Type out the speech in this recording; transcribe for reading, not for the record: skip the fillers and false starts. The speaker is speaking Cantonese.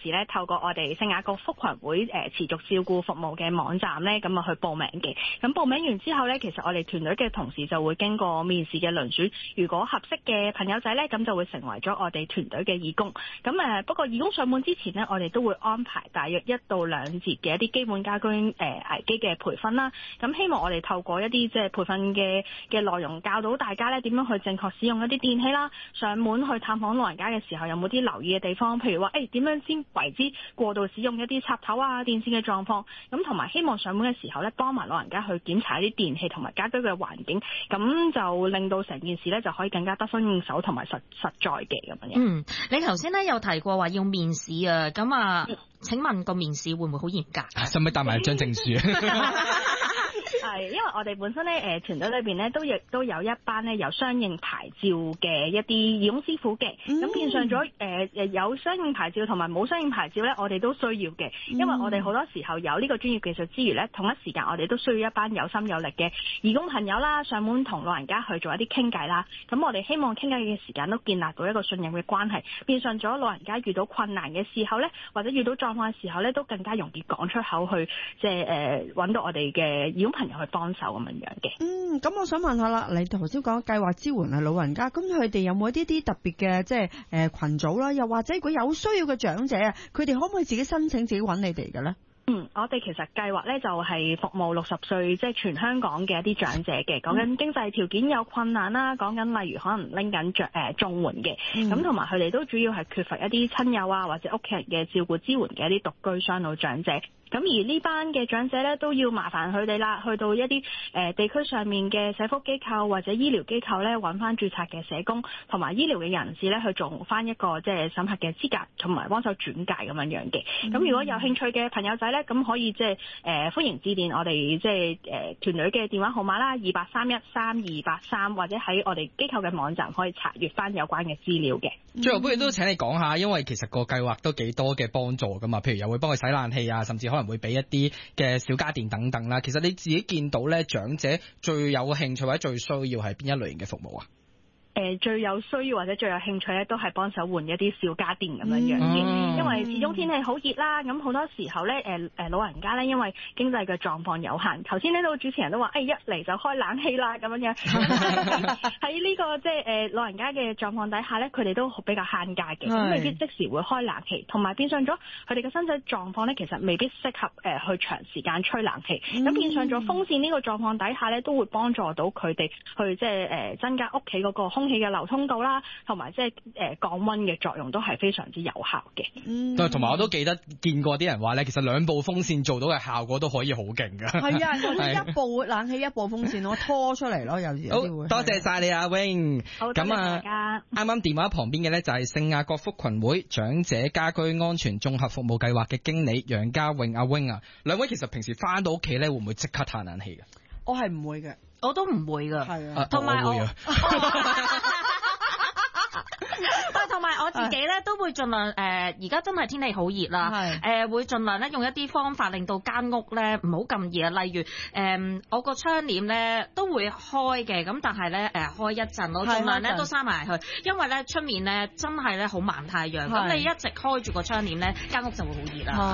士咧，透過我哋聖雅各福群會持續照顧服務嘅網站咧，咁去報名嘅。咁報名完之後咧，其實我哋團隊嘅同事就會經過面試嘅遴選，如果合適嘅朋友仔咧，咁就會成為咗我哋團隊嘅義工。咁不過義工上門之前呢，我哋都會安排大約1到2節嘅一啲基本家居危機嘅培訓啦。咁希望我哋透過一啲即係培訓嘅內容，教到大家咧點樣去正確使用一啲電器啦。上門去探訪老人家嘅時候，有冇啲留意嘅地方？譬如話點樣先為之過度使用一啲插頭啊、電線嘅狀況。咁同埋希望上門嘅時候咧，幫埋老人家去檢查一啲電器同埋家居嘅環境，咁就令到成件事咧就可以更加得心應手同埋實在嘅咁樣。 你頭先咧有提過話要面試啊，咁啊，請問個面試會唔會好嚴格？ 使唔使帶埋張證書？ 係，因為我哋本身咧團隊裏邊咧都有一班咧有相應牌照嘅一啲義工師傅嘅，咁變相咗有相應牌照同埋冇相應牌照咧，我哋都需要嘅，因為我哋好多時候有呢個專業技術之餘咧，同一時間我哋都需要一班有心有力嘅義工朋友啦，上門同老人家去做一啲傾偈啦。咁我哋希望傾偈嘅時間都建立到一個信任嘅關係，變相咗老人家遇到困難嘅時候咧，或者遇到狀況嘅時候咧，都更加容易講出口去，即係揾到我哋嘅義工朋友去幫手咁樣嘅。 咁我想問下啦，你頭先講計劃支援係老人家，咁佢哋有冇一啲特別嘅即係群組啦？又或者如果有需要嘅長者啊，佢哋可唔可以自己申請自己揾你哋嘅咧？ 我哋其實計劃咧就係服務60歲即係全香港嘅一啲長者嘅，講緊經濟條件有困難啦，講緊例如可能拎緊綜援嘅，咁同埋佢哋都主要係缺乏一啲親友啊或者屋企人嘅照顧支援嘅一啲獨居雙老長者。咁而呢班嘅長者咧都要麻煩佢哋啦，去到一啲地區上面嘅社福機構或者醫療機構咧，揾翻註冊嘅社工同埋醫療嘅人士咧，去做翻一個即係審核嘅資格，同埋幫手轉介咁樣樣嘅。咁如果有興趣嘅朋友仔咧，咁可以即係歡迎致電我哋即係團隊嘅電話號碼啦，28313283，或者喺我哋機構嘅網站可以查閱翻有關嘅資料嘅。 最後不如都請你講下，因為其實個計劃都幾多嘅幫助噶嘛，譬如又會幫佢洗冷氣啊，甚至可能會俾一啲嘅小家電等等啦。其實你自己見到咧，長者最有興趣或者最需要係邊一類型嘅服務啊？ 最有需要或者最有興趣咧，都係幫手換一啲小家電咁樣樣嘅，因為始終天氣好熱啦，咁好多時候咧，老人家咧，因為經濟嘅狀況有限，頭先呢個主持人都話，一嚟就開冷氣啦咁樣樣，喺呢個即係老人家嘅狀況底下咧，佢哋都比較慳家嘅，咁未必即時會開冷氣，同埋變相咗佢哋嘅身體狀況咧，其實未必適合去長時間吹冷氣，咁變相咗風扇呢個狀況底下咧，都會幫助到佢哋去即係增加屋企嗰個空氣嘅流通度啦，同埋即係降溫嘅作用都係非常之有效嘅。 同埋我都記得見過啲人話咧，其實2部風扇做到嘅效果都可以好勁㗎。 係啊，我一部冷氣一部風扇我拖出嚟咯，有時。 好，多謝晒你阿 Wing。 好，多謝大家。 啱啱電話旁邊嘅咧就係聖雅各福群會長者家居安全綜合服務計劃嘅經理楊家穎阿 Wing 啊。兩位其實平時翻到屋企咧，會唔會即刻嘆冷氣嘅？ 我係唔會嘅。 我都唔會㗎， 係啊， 同埋我會啊。 同埋我自己咧都會盡量而家真係天氣好熱啦，會盡量咧用一啲方法令到間屋咧唔好咁熱啊。例如我個窗簾咧都會開嘅，咁但係咧開一陣咯，盡量咧都閂埋去，因為咧出面咧真係咧好猛太陽，咁你一直開住個窗簾咧，間屋就會好熱啦。